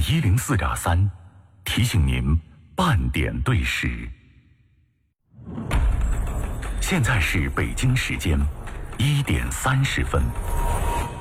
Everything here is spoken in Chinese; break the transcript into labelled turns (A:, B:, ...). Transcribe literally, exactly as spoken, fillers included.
A: 一零四点三，提醒您半点对时。现在是北京时间一点三十分。